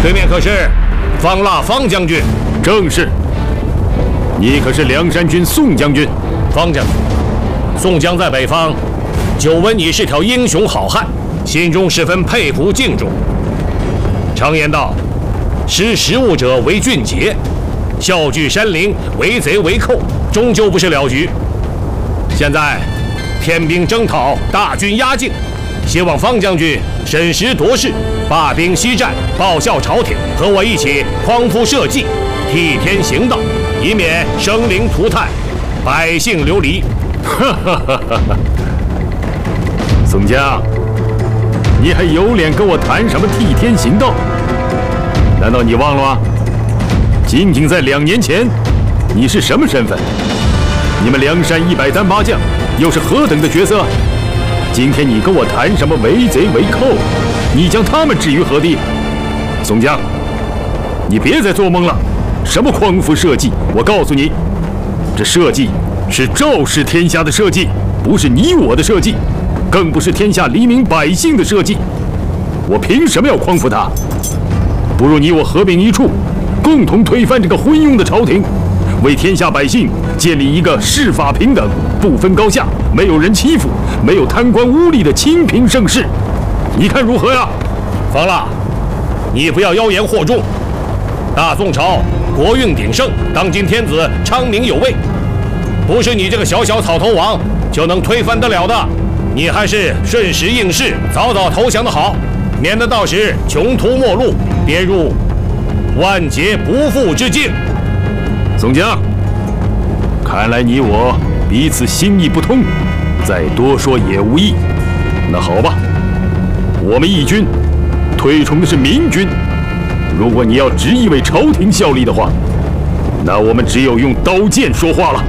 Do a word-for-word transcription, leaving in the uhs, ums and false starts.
对面可是方腊方将军？ 正是。你可是梁山军宋将军？ 方将军，宋江在北方，久闻你是条英雄好汉，心中十分佩服敬重。常言道，识时务者为俊杰，笑聚山林，为贼为寇，终究不是了局。现在天兵征讨，大军压境，希望方将军审时度势，罢兵西战，报效朝廷，和我一起匡扶社稷，替天行道，以免生灵涂炭，百姓流离。 哈哈哈哈哈！宋江，你还有脸跟我谈什么替天行道？难道你忘了吗？仅仅在两年前，你是什么身份？你们梁山一百单八将又是何等的角色？今天你跟我谈什么为贼为寇？你将他们置于何地？宋江，你别再做梦了！什么匡扶社稷？我告诉你，这社稷是赵氏天下的社稷，不是你我的社稷，更不是天下黎民百姓的社稷。我凭什么要匡扶他？不如你我合并一处，共同推翻这个昏庸的朝廷，为天下百姓建立一个世法平等、不分高下、没有人欺负、没有贪官污吏的清平盛世。你看如何呀？ 方腊，你不要妖言惑众。大宋朝国运鼎盛，当今天子昌明有为，不是你这个小小草头王就能推翻得了的。你还是顺时应势，早早投降的好，免得到时穷途末路，跌入万劫不复之境。 宋江，看来你我彼此心意不通，再多说也无益。那好吧，我们义军推崇的是明军，如果你要执意为朝廷效力的话，那我们只有用刀剑说话了。